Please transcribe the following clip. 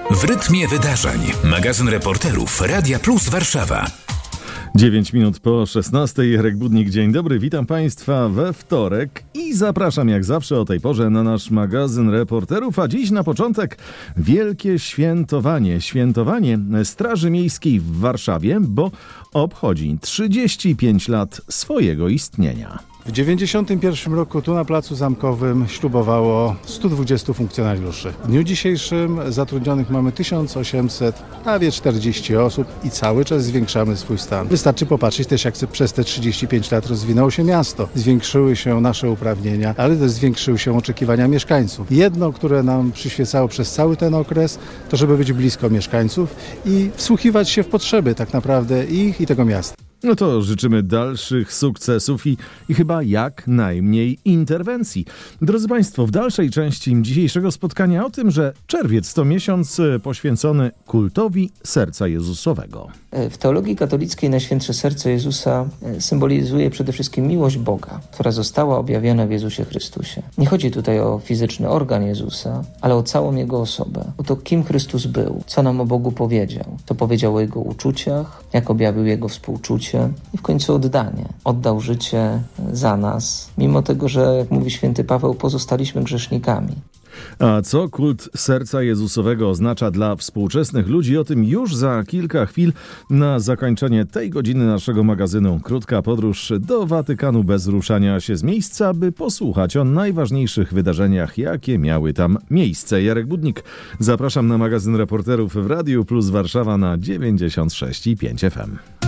W rytmie wydarzeń. Magazyn reporterów Radia Plus Warszawa. 9 minut po 16. Jarek Budnik, dzień dobry. Witam Państwa we wtorek i zapraszam jak zawsze o tej porze na nasz magazyn reporterów. A dziś na początek wielkie świętowanie. Świętowanie Straży Miejskiej w Warszawie, bo obchodzi 35 lat swojego istnienia. W 1991 roku tu na Placu Zamkowym ślubowało 120 funkcjonariuszy. W dniu dzisiejszym zatrudnionych mamy 1800, prawie 40 osób i cały czas zwiększamy swój stan. Wystarczy popatrzeć też, jak przez te 35 lat rozwinęło się miasto. Zwiększyły się nasze uprawnienia, ale też zwiększyły się oczekiwania mieszkańców. Jedno, które nam przyświecało przez cały ten okres, to żeby być blisko mieszkańców i wsłuchiwać się w potrzeby tak naprawdę ich i tego miasta. No to życzymy dalszych sukcesów i chyba jak najmniej interwencji. Drodzy Państwo, w dalszej części dzisiejszego spotkania o tym, że czerwiec to miesiąc poświęcony kultowi Serca Jezusowego. W teologii katolickiej Najświętsze Serce Jezusa symbolizuje przede wszystkim miłość Boga, która została objawiona w Jezusie Chrystusie. Nie chodzi tutaj o fizyczny organ Jezusa, ale o całą Jego osobę, o to, kim Chrystus był, co nam o Bogu powiedział, co powiedział o Jego uczuciach, jak objawił Jego współczucie i w końcu oddanie. Oddał życie za nas, mimo tego, że, jak mówi święty Paweł, pozostaliśmy grzesznikami. A co kult Serca Jezusowego oznacza dla współczesnych ludzi? O tym już za kilka chwil. Na zakończenie tej godziny naszego magazynu krótka podróż do Watykanu bez ruszania się z miejsca, by posłuchać o najważniejszych wydarzeniach, jakie miały tam miejsce. Jarek Budnik, zapraszam na magazyn reporterów w Radiu Plus Warszawa na 96,5 FM.